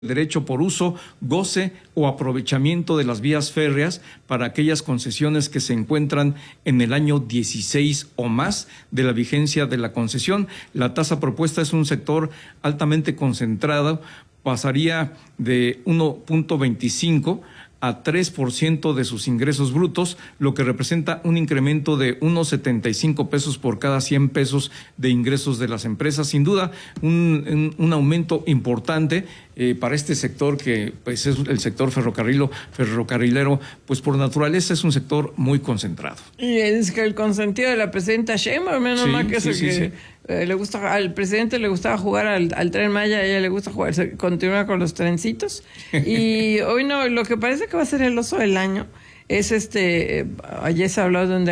derecho por uso, goce o aprovechamiento de las vías férreas para aquellas concesiones que se encuentran en el año 16 o más de la vigencia de la concesión. La tasa propuesta es un sector altamente concentrado, pasaría de 1.25 a 3% de sus ingresos brutos, lo que representa un incremento de unos 75 pesos por cada 100 pesos de ingresos de las empresas. Sin duda, un aumento importante para este sector que pues es el sector ferrocarrilero, pues por naturaleza es un sector muy concentrado. Y es que el consentido de la presidenta Sheinbaum, menos mal que le gusta, al presidente le gustaba jugar al Tren Maya, a ella le gusta jugar, continúa con los trencitos. Y hoy no, lo que parece que va a ser el oso del año es ayer se habló de un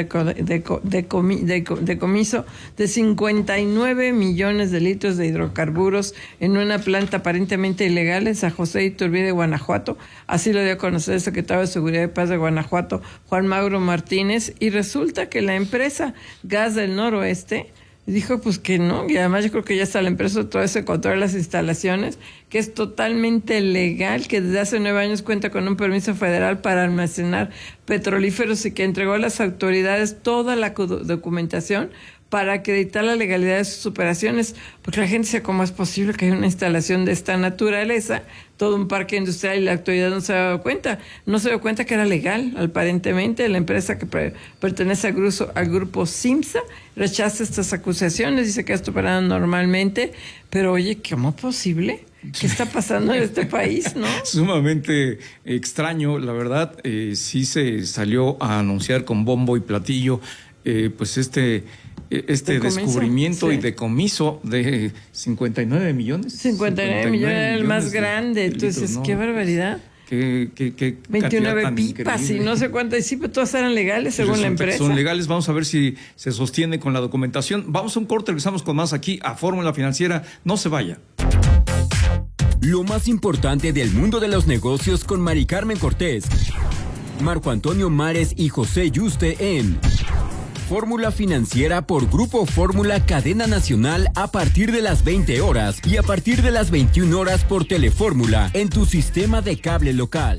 decomiso de 59 millones de litros de hidrocarburos en una planta aparentemente ilegal en San José de Iturbide, Guanajuato. Así lo dio a conocer el secretario de Seguridad y Paz de Guanajuato, Juan Mauro Martínez, y resulta que la empresa Gas del Noroeste dijo pues que no, y además yo creo que ya está la empresa otra vez se controla las instalaciones, que es totalmente legal, que desde hace 9 años cuenta con un permiso federal para almacenar petrolíferos y que entregó a las autoridades toda la documentación para acreditar la legalidad de sus operaciones, porque la gente dice, ¿cómo es posible que haya una instalación de esta naturaleza, todo un parque industrial, y la autoridad no se ha dado cuenta? No se dio cuenta que era legal, aparentemente. La empresa que pertenece al grupo Simsa rechaza estas acusaciones, dice que esto opera normalmente, pero oye, ¿cómo es posible? ¿Qué está pasando en este país, no? Sumamente extraño, la verdad. Sí se salió a anunciar con bombo y platillo pues este descubrimiento, sí, y decomiso de 59 millones. 59 millones era el más grande. Entonces, ¿no? Qué barbaridad. Qué 29 pipas increíble. Y no sé cuántas, sí, pero todas eran legales según la empresa. Son legales, vamos a ver si se sostiene con la documentación. Vamos a un corte, regresamos con más aquí a Fórmula Financiera. No se vaya. Lo más importante del mundo de los negocios con Mari Carmen Cortés, Marco Antonio Mares y José Yuste en Fórmula Financiera por Grupo Fórmula Cadena Nacional a partir de las 20 horas y a partir de las 21 horas por Telefórmula en tu sistema de cable local.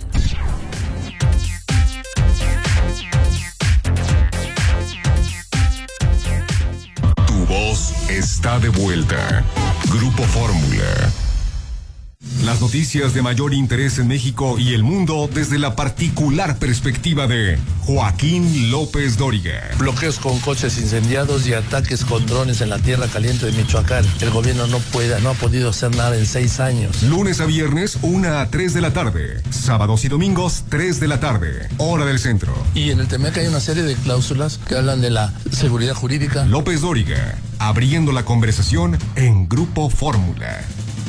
Tu voz está de vuelta. Grupo Fórmula. Las noticias de mayor interés en México y el mundo desde la particular perspectiva de Joaquín López Dóriga. Bloqueos con coches incendiados y ataques con drones en la tierra caliente de Michoacán. El gobierno no ha podido hacer nada en 6 años. Lunes a viernes, 1 a 3 de la tarde. Sábados y domingos, 3 de la tarde. Hora del centro. Y en el TEMEC hay una serie de cláusulas que hablan de la seguridad jurídica. López Dóriga, abriendo la conversación en Grupo Fórmula.